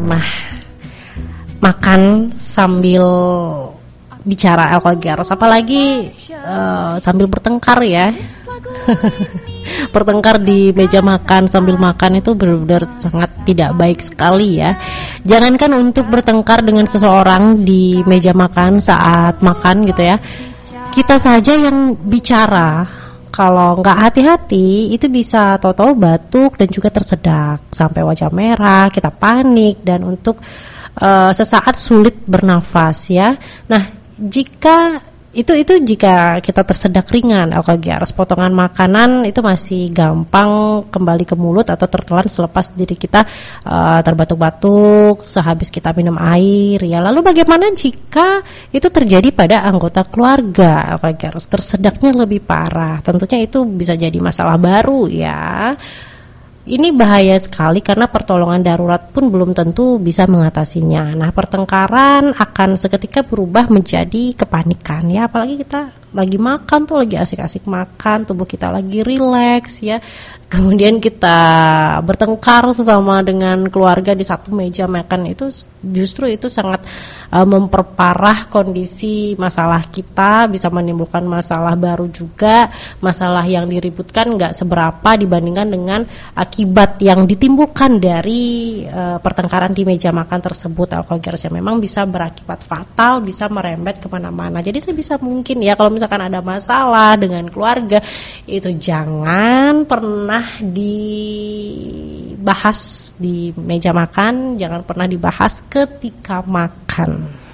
pernah makan sambil bicara alkohols, apalagi sambil bertengkar ya. Bertengkar di meja makan sambil makan itu benar-benar sangat tidak baik sekali ya. Jangankan untuk bertengkar dengan seseorang di meja makan saat makan gitu ya, kita saja yang bicara kalau nggak hati-hati itu bisa tahu-tahu batuk dan juga tersedak sampai wajah merah, kita panik dan untuk sesaat sulit bernafas ya. Nah, jika jika kita tersedak ringan alkohols, potongan makanan itu masih gampang kembali ke mulut atau tertelan selepas diri kita terbatuk-batuk sehabis kita minum air ya. Lalu bagaimana jika itu terjadi pada anggota keluarga alkohols, tersedaknya lebih parah? Tentunya itu bisa jadi masalah baru ya. Ini bahaya sekali karena pertolongan darurat pun belum tentu bisa mengatasinya. Nah, pertengkaran akan seketika berubah menjadi kepanikan ya, apalagi kita lagi makan tuh, lagi asik-asik makan, tubuh kita lagi rileks ya. Kemudian kita bertengkar sesama dengan keluarga di satu meja makan, itu justru itu sangat memperparah kondisi masalah kita, bisa menimbulkan masalah baru juga. Masalah yang diributkan nggak seberapa dibandingkan dengan akibat yang ditimbulkan dari pertengkaran di meja makan tersebut alkohols, yang memang bisa berakibat fatal, bisa merembet kemana-mana. Jadi sebisa mungkin ya, kalau misalkan ada masalah dengan keluarga itu jangan pernah dibahas di meja makan, jangan pernah dibahas ketika makan.